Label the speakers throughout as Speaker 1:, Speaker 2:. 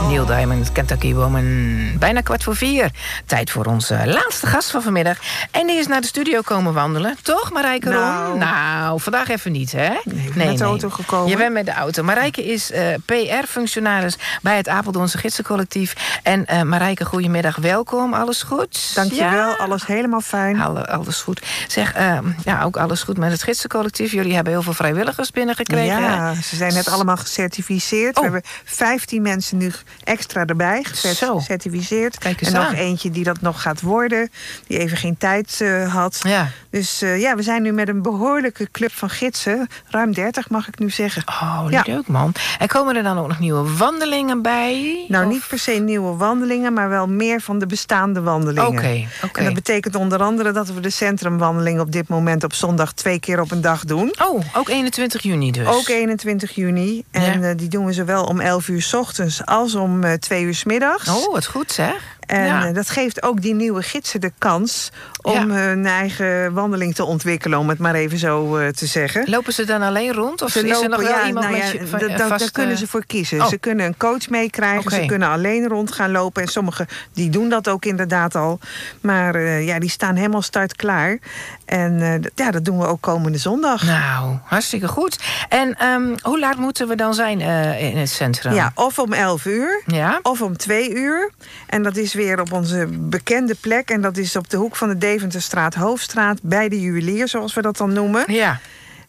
Speaker 1: Neil Diamond, Kentucky Woman. Bijna 3:15. Tijd voor onze laatste gast van vanmiddag. En die is naar de studio komen wandelen. Toch, Marijke Ron? Nou, vandaag even niet, hè?
Speaker 2: Nee, met de auto gekomen.
Speaker 1: Je bent met de auto. Marijke is PR-functionaris bij het Apeldoornse Gidsencollectief. En Marijke, goedemiddag, welkom. Alles goed?
Speaker 2: Dankjewel, alles helemaal fijn.
Speaker 1: Alles goed. Zeg, ook alles goed met het Gidsencollectief. Jullie hebben heel veel vrijwilligers binnengekregen.
Speaker 2: Ja, ze zijn net allemaal gecertificeerd. We hebben 15 mensen nu extra erbij gecertificeerd.
Speaker 1: Kijk eens
Speaker 2: en nog
Speaker 1: aan.
Speaker 2: eentje die dat nog gaat worden. Die even geen tijd had.
Speaker 1: Ja.
Speaker 2: Dus we zijn nu met een behoorlijke club van gidsen. Ruim 30 mag ik nu zeggen.
Speaker 1: Oh, leuk man. En komen er dan ook nog nieuwe wandelingen bij?
Speaker 2: Nou, niet per se nieuwe wandelingen, maar wel meer van de bestaande wandelingen.
Speaker 1: Oké.
Speaker 2: En dat betekent onder andere dat we de centrumwandeling op dit moment op zondag 2 keer op een dag doen.
Speaker 1: Oh, ook 21 juni dus?
Speaker 2: Ook 21 juni. En die doen we zowel om 11 uur 's ochtends als om 2 uur 's middags.
Speaker 1: Oh, wat goed zeg.
Speaker 2: En dat geeft ook die nieuwe gidsen de kans om hun eigen wandeling te ontwikkelen, om het maar even zo te zeggen.
Speaker 1: Lopen ze dan alleen rond? Of is er nog wel iemand met je
Speaker 2: daar kunnen ze voor kiezen.
Speaker 1: Oh.
Speaker 2: Ze kunnen een coach meekrijgen, ze kunnen alleen rond gaan lopen. En sommigen die doen dat ook inderdaad al. Maar die staan helemaal startklaar. En dat doen we ook komende zondag.
Speaker 1: Nou, hartstikke goed. En hoe laat moeten we dan zijn in het centrum?
Speaker 2: Ja, of om 11 uur, of om 2 uur. En dat is weer op onze bekende plek. En dat is op de hoek van de Deventerstraat, Hoofdstraat, bij de juwelier, zoals we dat dan noemen.
Speaker 1: Ja.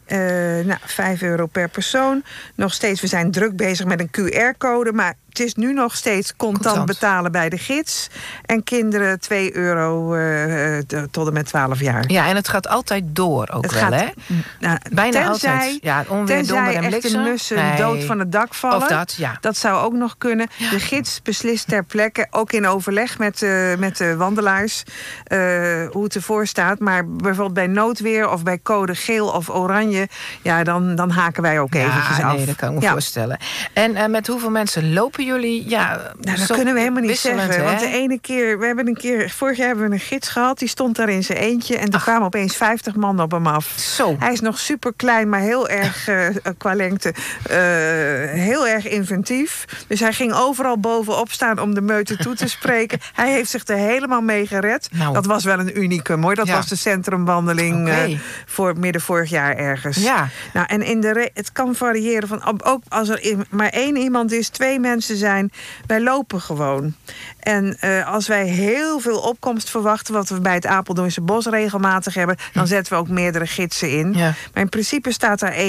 Speaker 2: €5 per persoon. Nog steeds, we zijn druk bezig met een QR-code, maar het is nu nog steeds contant betalen bij de gids. En kinderen €2 tot en met 12 jaar.
Speaker 1: Ja, en het gaat altijd door ook wel, hè? Bijna altijd. Ja, onweer, donder en bliksem.
Speaker 2: Echte mussen dood van het dak vallen.
Speaker 1: Of dat, ja.
Speaker 2: Dat zou ook nog kunnen. Ja. De gids beslist ter plekke, ook in overleg met de wandelaars, hoe het ervoor staat. Maar bijvoorbeeld bij noodweer of bij code geel of oranje, dan haken wij ook eventjes af.
Speaker 1: Nee, dat kan ik me voorstellen. En met hoeveel mensen lopen jullie?
Speaker 2: Dat kunnen we helemaal niet zeggen.
Speaker 1: Hè?
Speaker 2: Want de ene keer, vorig jaar hebben we een gids gehad, die stond daar in zijn eentje. En er kwamen opeens 50 man op hem af.
Speaker 1: Zo.
Speaker 2: Hij is nog super klein, maar heel erg qua lengte heel erg inventief. Dus hij ging overal bovenop staan om de meute toe te spreken. Hij heeft zich er helemaal mee gered. Nou. Dat was wel een unicum, hoor. Dat was de centrumwandeling midden vorig jaar ergens. Ja. Nou, en het kan variëren van, ook als er maar 1 iemand is, 2 mensen zijn, wij lopen gewoon. En als wij heel veel opkomst verwachten, wat we bij het Apeldoornse Bos regelmatig hebben, dan zetten we ook meerdere gidsen in. Ja. Maar in principe staat daar 1